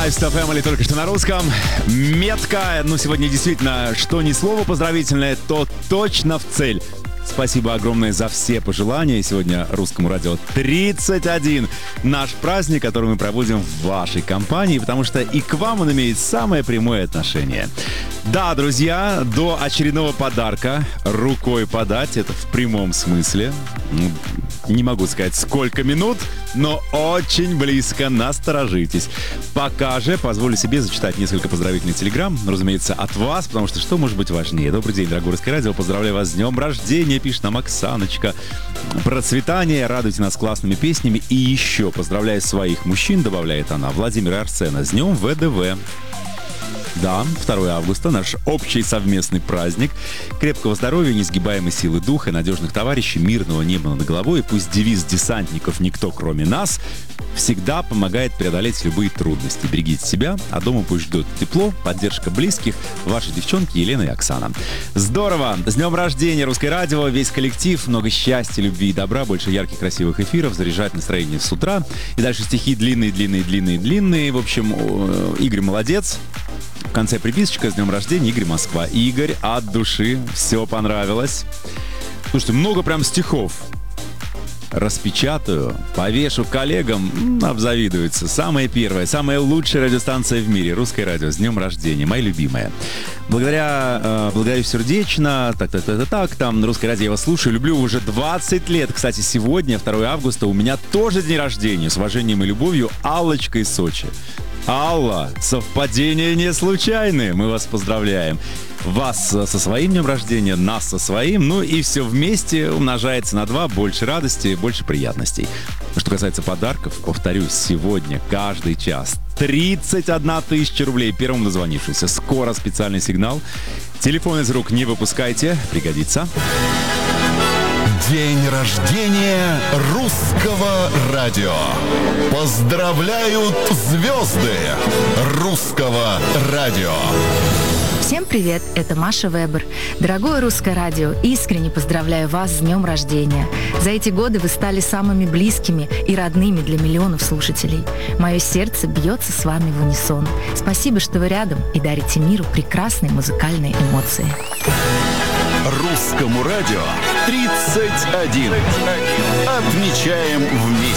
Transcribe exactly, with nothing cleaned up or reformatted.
Lifestyle Family только что на русском. Метко. Ну, сегодня действительно, что ни слово поздравительное, то точно в цель. Спасибо огромное за все пожелания. Сегодня Русскому радио тридцать один. Наш праздник, который мы проводим в вашей компании, потому что и к вам он имеет самое прямое отношение. Да, друзья, до очередного подарка рукой подать, это в прямом смысле. Не могу сказать, сколько минут, но очень близко, насторожитесь. Пока же позволю себе зачитать несколько поздравительных телеграмм, разумеется, от вас, потому что что может быть важнее? Добрый день, дорогое Русское радио, поздравляю вас с днем рождения, пишет нам Оксаночка. Процветание, радуйте нас классными песнями. И еще поздравляю своих мужчин, добавляет она, Владимира и Арсена, с днем ВДВ. Да, второго августа, наш общий совместный праздник. Крепкого здоровья, несгибаемой силы духа, надежных товарищей, мирного неба над головой. Пусть девиз десантников «Никто, кроме нас» всегда помогает преодолеть любые трудности. Берегите себя, а дома пусть ждет тепло, поддержка близких. Ваши девчонки Елена и Оксана. Здорово! С днем рождения, Русское радио, весь коллектив, много счастья, любви и добра, больше ярких, красивых эфиров, заряжать настроение с утра. И дальше стихи длинные, длинные, длинные, длинные. В общем, Игорь молодец. В конце приписочка: с днем рождения, Игорь, Москва. Игорь, от души, все понравилось. Слушайте, много прям стихов. Распечатаю, повешу коллегам, обзавидуются. Самая первая, самая лучшая радиостанция в мире. Русское радио. С днем рождения, моя любимая. Благодаря, э, благодарю сердечно, так-так-так-так, там, Русское радио я вас слушаю, люблю уже двадцать лет. Кстати, сегодня, второго августа, у меня тоже день рождения. С уважением и любовью, Аллочка из Сочи. Алла, совпадения не случайные, мы вас поздравляем. Вас со своим днем рождения, нас со своим, ну и все вместе умножается на два, больше радости, больше приятностей. Что касается подарков, повторюсь, сегодня каждый час тридцать одна тысяча рублей первому дозвонившемуся. Скоро специальный сигнал. Телефон из рук не выпускайте, пригодится. День рождения Русского радио. Поздравляют звезды Русского радио. Всем привет, это Маша Вебер. Дорогое Русское радио, искренне поздравляю вас с днем рождения. За эти годы вы стали самыми близкими и родными для миллионов слушателей. Мое сердце бьется с вами в унисон. Спасибо, что вы рядом и дарите миру прекрасные музыкальные эмоции. Русскому радио тридцать один. Отмечаем вместе.